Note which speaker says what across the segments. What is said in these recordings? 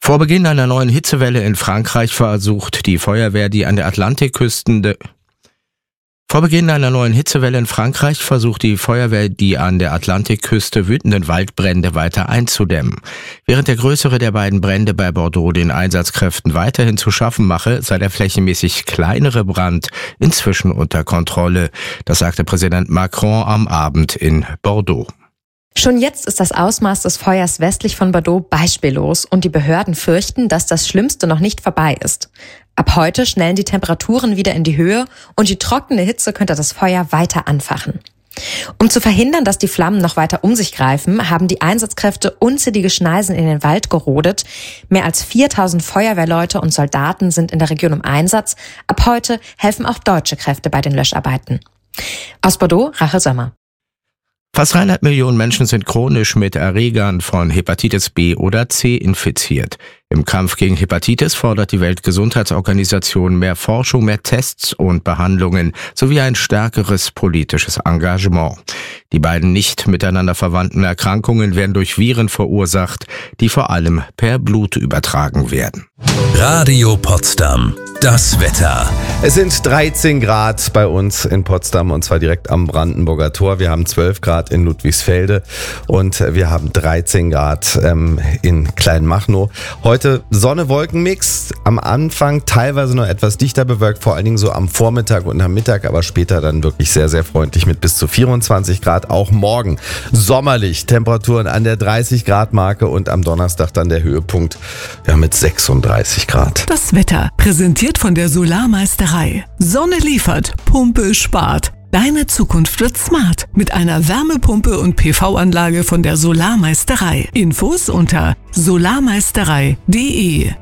Speaker 1: Vor Beginn einer neuen Hitzewelle in Frankreich versucht die Feuerwehr, die an der Atlantikküste wütenden Waldbrände weiter einzudämmen. Während der größere der beiden Brände bei Bordeaux den Einsatzkräften weiterhin zu schaffen mache, sei der flächenmäßig kleinere Brand inzwischen unter Kontrolle. Das sagte Präsident Macron am Abend in Bordeaux.
Speaker 2: Schon jetzt ist das Ausmaß des Feuers westlich von Bordeaux beispiellos und die Behörden fürchten, dass das Schlimmste noch nicht vorbei ist. Ab heute schnellen die Temperaturen wieder in die Höhe und die trockene Hitze könnte das Feuer weiter anfachen. Um zu verhindern, dass die Flammen noch weiter um sich greifen, haben die Einsatzkräfte unzählige Schneisen in den Wald gerodet. Mehr als 4000 Feuerwehrleute und Soldaten sind in der Region im Einsatz. Ab heute helfen auch deutsche Kräfte bei den Löscharbeiten. Aus Bordeaux, Rachel Sommer.
Speaker 1: Fast 300 Millionen Menschen sind chronisch mit Erregern von Hepatitis B oder C infiziert. Im Kampf gegen Hepatitis fordert die Weltgesundheitsorganisation mehr Forschung, mehr Tests und Behandlungen sowie ein stärkeres politisches Engagement. Die beiden nicht miteinander verwandten Erkrankungen werden durch Viren verursacht, die vor allem per Blut übertragen werden.
Speaker 3: Radio Potsdam. Das Wetter.
Speaker 4: Es sind 13 Grad bei uns in Potsdam und zwar direkt am Brandenburger Tor. Wir haben 12 Grad in Ludwigsfelde und wir haben 13 Grad in Kleinmachnow. Heute Sonne-Wolken-Mix. Am Anfang teilweise noch etwas dichter bewölkt, vor allen Dingen so am Vormittag und am Mittag, aber später dann wirklich sehr, sehr freundlich mit bis zu 24 Grad. Auch morgen sommerlich. Temperaturen an der 30 Grad Marke und am Donnerstag dann der Höhepunkt mit 36 Grad.
Speaker 5: Das Wetter präsentiert von der Solarmeisterei. Sonne liefert, Pumpe spart. Deine Zukunft wird smart mit einer Wärmepumpe und PV-Anlage von der Solarmeisterei. Infos unter solarmeisterei.de.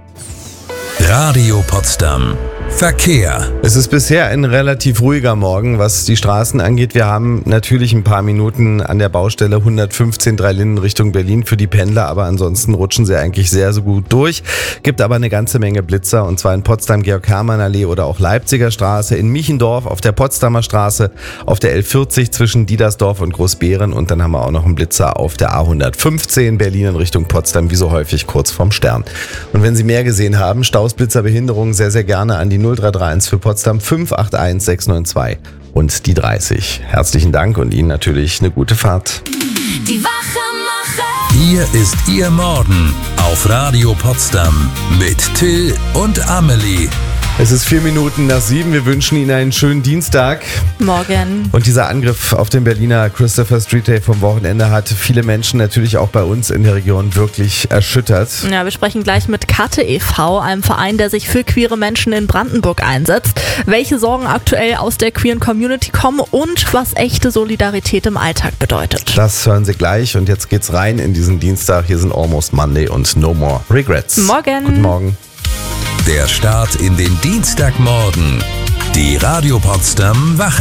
Speaker 3: Radio Potsdam. Verkehr.
Speaker 4: Es ist bisher ein relativ ruhiger Morgen, was die Straßen angeht. Wir haben natürlich ein paar Minuten an der Baustelle 115 Dreilinden Richtung Berlin für die Pendler, aber ansonsten rutschen sie eigentlich sehr, sehr gut durch. Gibt aber eine ganze Menge Blitzer und zwar in Potsdam, Georg-Hermann-Allee oder auch Leipziger Straße, in Michendorf, auf der Potsdamer Straße, auf der L40 zwischen Diedersdorf und Großbeeren und dann haben wir auch noch einen Blitzer auf der A115 Berlin in Richtung Potsdam, wie so häufig kurz vorm Stern. Und wenn Sie mehr gesehen haben, Staus, Blitzer, Behinderungen, sehr, sehr gerne an die 0331 für Potsdam 581 692 und die 30. Herzlichen Dank und Ihnen natürlich eine gute Fahrt.
Speaker 6: Die Wachemacher.
Speaker 3: Hier ist Ihr Morgen auf Radio Potsdam mit Till und Amelie.
Speaker 4: Es ist 4 Minuten nach 7. Wir wünschen Ihnen einen schönen Dienstag.
Speaker 2: Morgen.
Speaker 4: Und dieser Angriff auf den Berliner Christopher Street Day vom Wochenende hat viele Menschen natürlich auch bei uns in der Region wirklich erschüttert.
Speaker 7: Ja, wir sprechen gleich mit Kate e.V., einem Verein, der sich für queere Menschen in Brandenburg einsetzt. Welche Sorgen aktuell aus der queeren Community kommen und was echte Solidarität im Alltag bedeutet.
Speaker 4: Das hören Sie gleich und jetzt geht's rein in diesen Dienstag. Hier sind Almost Monday und No More Regrets.
Speaker 7: Morgen.
Speaker 4: Guten Morgen.
Speaker 3: Der Start in den Dienstagmorgen. Die Radio Potsdam Wache.